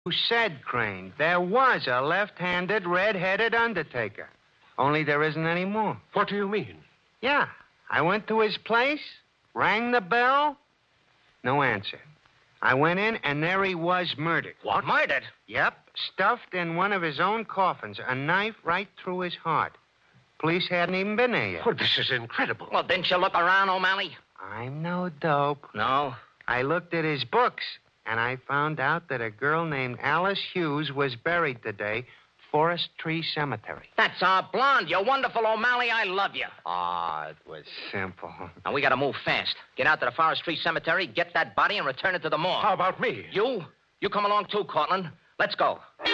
Who said, Crane? There was a left-handed, red-headed undertaker. Only there isn't any more. What do you mean? Yeah. I went to his place, rang the bell, no answer. I went in, and there he was, murdered. What? Murdered? Yep, stuffed in one of his own coffins, a knife right through his heart. Police hadn't even been there yet. Well, this is incredible. Well, didn't you look around, O'Malley? I'm no dope. No. I looked at his books, and I found out that a girl named Alice Hughes was buried today, Forest Tree Cemetery. That's our blonde. You're wonderful, O'Malley. I love you. Ah, it was simple. Now, we got to move fast. Get out to the Forest Tree Cemetery, get that body, and return it to the morgue. How about me? You come along too, Cortland. Let's go.